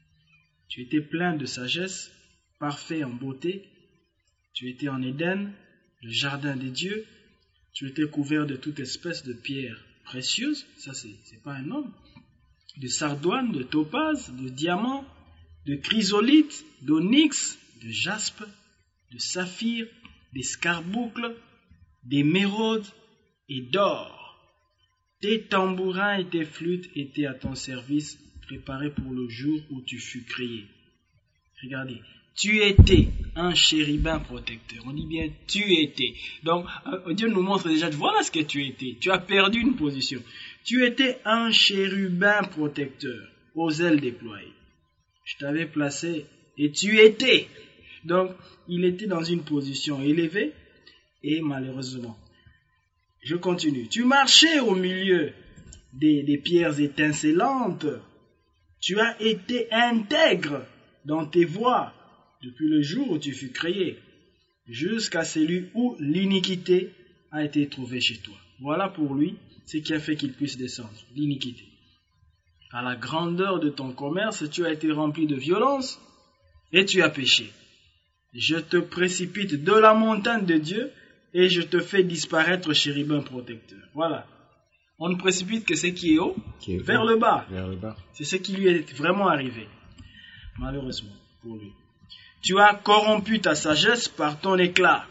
Tu étais plein de sagesse, parfait en beauté. Tu étais en Éden, le jardin des dieux. Tu étais couvert de toute espèce de pierres précieuses. Ça, c'est, c'est pas un homme. De sardoine, de topaze, de diamant, de chrysolite, d'onyx, de jaspe, de saphir, d'escarboucle, d'émeraude et d'or. Tes tambourins et tes flûtes étaient à ton service, préparés pour le jour où tu fus créé. Regardez, tu étais un chérubin protecteur. On dit bien tu étais. Donc Dieu nous montre déjà, voilà ce que tu étais. Tu as perdu une position. Tu étais un chérubin protecteur, aux ailes déployées. Je t'avais placé et tu étais. Donc il était dans une position élevée et malheureusement. Je continue. Tu marchais au milieu des, des pierres étincelantes. Tu as été intègre dans tes voies depuis le jour où tu fus créé, jusqu'à celui où l'iniquité a été trouvée chez toi. Voilà pour lui ce qui a fait qu'il puisse descendre, l'iniquité. À la grandeur de ton commerce, tu as été rempli de violence et tu as péché. Je te précipite de la montagne de Dieu et je te fais disparaître chérubin protecteur. Voilà. On ne précipite que ce qui est haut, qui est vers, haut le bas. vers le bas. C'est ce qui lui est vraiment arrivé, malheureusement pour lui. Tu as corrompu ta sagesse par ton éclat.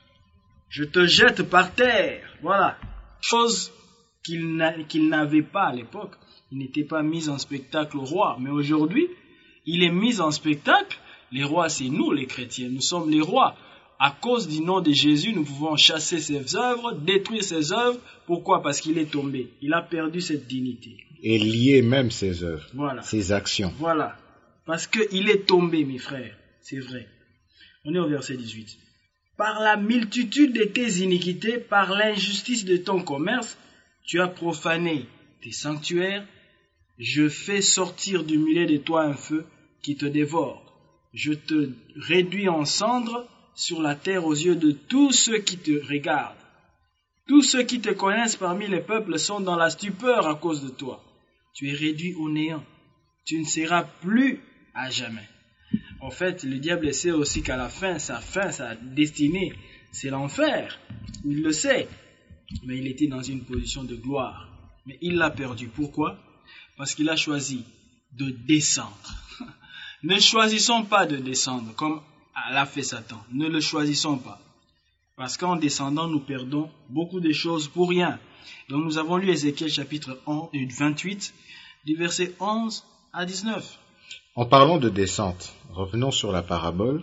Je te jette par terre. Voilà. Chose qu'il, n'a, qu'il n'avait pas à l'époque. Il n'était pas mis en spectacle au roi. Mais aujourd'hui, il est mis en spectacle. Les rois, c'est nous les chrétiens. Nous sommes les rois. À cause du nom de Jésus, nous pouvons chasser ses œuvres, détruire ses œuvres. Pourquoi? Parce qu'il est tombé. Il a perdu cette dignité. Et lier même ses œuvres, voilà. Ses actions. Voilà. Parce qu'il est tombé, mes frères. C'est vrai. On est au verset dix-huit. Par la multitude de tes iniquités, par l'injustice de ton commerce, tu as profané tes sanctuaires. Je fais sortir du milieu de toi un feu qui te dévore. Je te réduis en cendres sur la terre aux yeux de tous ceux qui te regardent. Tous ceux qui te connaissent parmi les peuples sont dans la stupeur à cause de toi. Tu es réduit au néant. Tu ne seras plus à jamais. En fait, le diable sait aussi qu'à la fin, sa fin, sa destinée, c'est l'enfer. Il le sait. Mais il était dans une position de gloire. Mais il l'a perdu. Pourquoi? Parce qu'il a choisi de descendre. Ne choisissons pas de descendre comme l'a fait Satan. Ne le choisissons pas. Parce qu'en descendant, nous perdons beaucoup de choses pour rien. Donc nous avons lu Ézéchiel chapitre vingt-huit, du verset onze à dix-neuf. En parlant de descente, revenons sur la parabole.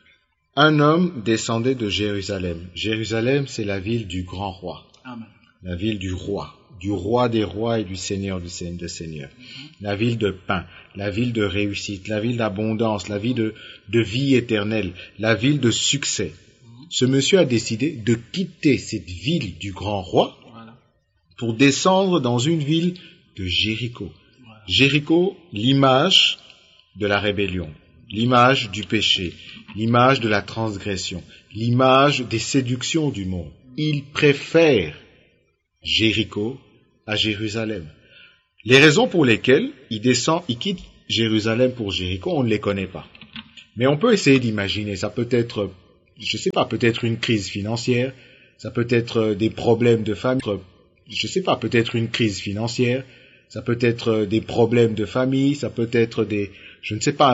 Un homme descendait de Jérusalem. Jérusalem, c'est la ville du grand roi. Amen. La ville du roi, du roi des rois et du seigneur des seigneurs. Mm-hmm. La ville de pain, la ville de réussite, la ville d'abondance, la ville de, de vie éternelle, la ville de succès. Mm-hmm. Ce monsieur a décidé de quitter cette ville du grand roi, voilà, pour descendre dans une ville de Jéricho. Voilà. Jéricho, l'image de la rébellion, l'image du péché, l'image de la transgression, l'image des séductions du monde. Il préfère Jéricho à Jérusalem. Les raisons pour lesquelles il descend, il quitte Jérusalem pour Jéricho, on ne les connaît pas. Mais on peut essayer d'imaginer, ça peut être, je sais pas, peut-être une crise financière, ça peut être des problèmes de famille, je sais pas, peut-être une crise financière, ça peut être des problèmes de famille, ça peut être des, je ne sais pas,